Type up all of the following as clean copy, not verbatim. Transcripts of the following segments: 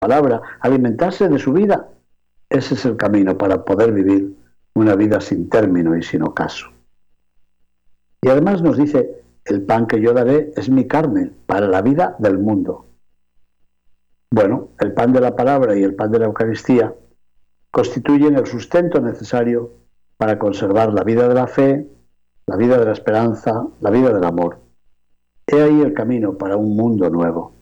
palabra, alimentarse de su vida. Ese es el camino para poder vivir una vida sin término y sin ocaso. Y además nos dice, el pan que yo daré es mi carne para la vida del mundo. Bueno, el pan de la palabra y el pan de la Eucaristía constituyen el sustento necesario para conservar la vida de la fe, la vida de la esperanza, la vida del amor. He ahí el camino para un mundo nuevo.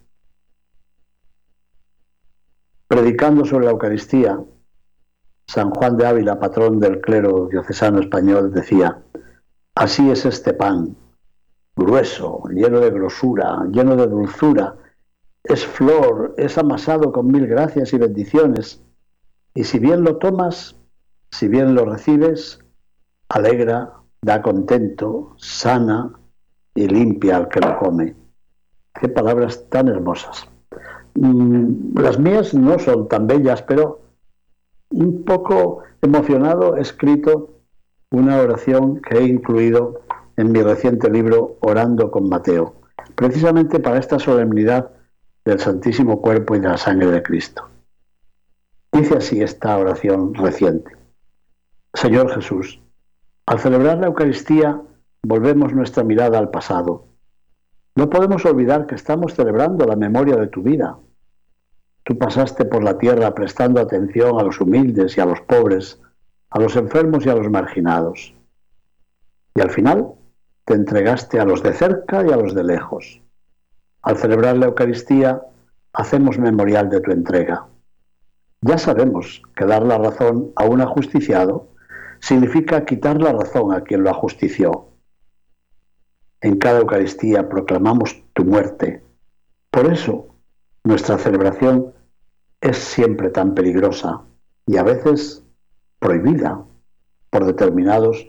Predicando sobre la Eucaristía, San Juan de Ávila, patrón del clero diocesano español, decía: así es este pan, grueso, lleno de grosura, lleno de dulzura, es flor, es amasado con 1000 gracias y bendiciones, y si bien lo tomas, si bien lo recibes, alegra, da contento, sana y limpia al que lo come. Qué palabras tan hermosas. Las mías no son tan bellas, pero un poco emocionado he escrito una oración que he incluido en mi reciente libro Orando con Mateo, precisamente para esta solemnidad del Santísimo Cuerpo y de la Sangre de Cristo. Dice así esta oración reciente: Señor Jesús, al celebrar la Eucaristía volvemos nuestra mirada al pasado. No podemos olvidar que estamos celebrando la memoria de tu vida. Tú pasaste por la tierra prestando atención a los humildes y a los pobres, a los enfermos y a los marginados. Y al final te entregaste a los de cerca y a los de lejos. Al celebrar la Eucaristía hacemos memorial de tu entrega. Ya sabemos que dar la razón a un ajusticiado significa quitar la razón a quien lo ajustició. En cada Eucaristía proclamamos tu muerte. Por eso nuestra celebración es siempre tan peligrosa y a veces prohibida por determinados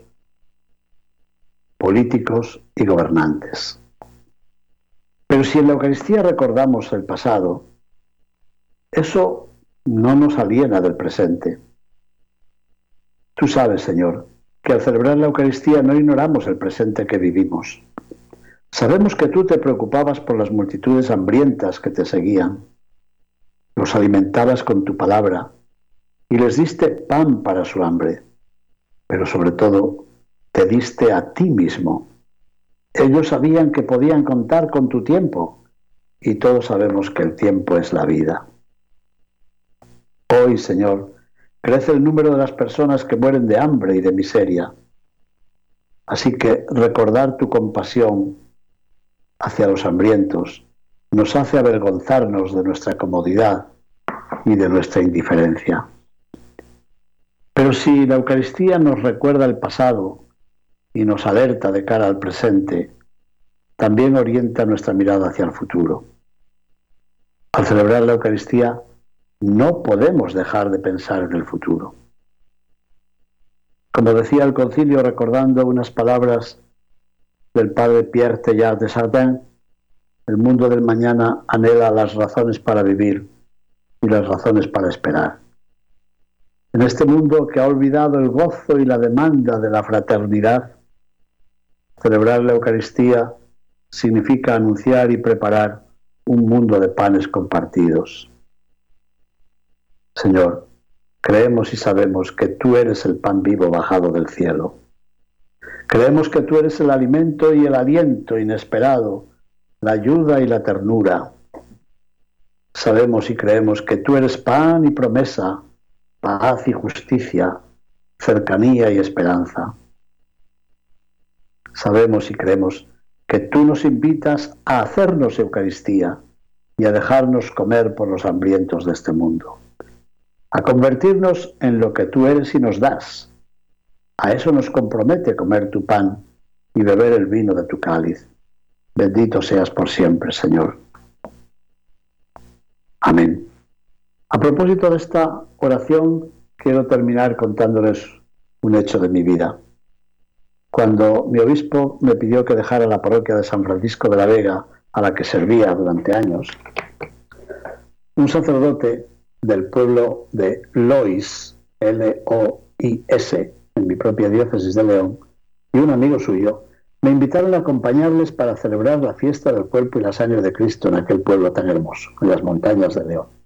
políticos y gobernantes. Pero si en la Eucaristía recordamos el pasado, eso no nos aliena del presente. Tú sabes, Señor, que al celebrar la Eucaristía no ignoramos el presente que vivimos. Sabemos que tú te preocupabas por las multitudes hambrientas que te seguían. Los alimentabas con tu palabra y les diste pan para su hambre. Pero sobre todo, te diste a ti mismo. Ellos sabían que podían contar con tu tiempo y todos sabemos que el tiempo es la vida. Hoy, Señor, crece el número de las personas que mueren de hambre y de miseria. Así que recordar tu compasión hacia los hambrientos nos hace avergonzarnos de nuestra comodidad y de nuestra indiferencia. Pero si la Eucaristía nos recuerda el pasado y nos alerta de cara al presente, también orienta nuestra mirada hacia el futuro. Al celebrar la Eucaristía no podemos dejar de pensar en el futuro. Como decía el concilio, recordando unas palabras del padre Pierre Teilhard de Chardin, el mundo del mañana anhela las razones para vivir y las razones para esperar. En este mundo que ha olvidado el gozo y la demanda de la fraternidad, celebrar la Eucaristía significa anunciar y preparar un mundo de panes compartidos. Señor, creemos y sabemos que tú eres el pan vivo bajado del cielo. Creemos que tú eres el alimento y el aliento inesperado, la ayuda y la ternura. Sabemos y creemos que tú eres pan y promesa, paz y justicia, cercanía y esperanza. Sabemos y creemos que tú nos invitas a hacernos Eucaristía y a dejarnos comer por los hambrientos de este mundo, a convertirnos en lo que tú eres y nos das. A eso nos compromete comer tu pan y beber el vino de tu cáliz. Bendito seas por siempre, Señor. Amén. A propósito de esta oración, quiero terminar contándoles un hecho de mi vida. Cuando mi obispo me pidió que dejara la parroquia de San Francisco de la Vega, a la que servía durante años, un sacerdote del pueblo de Lois, L-O-I-S, en mi propia diócesis de León, y un amigo suyo, me invitaron a acompañarles para celebrar la fiesta del cuerpo y la sangre de Cristo en aquel pueblo tan hermoso, en las montañas de León.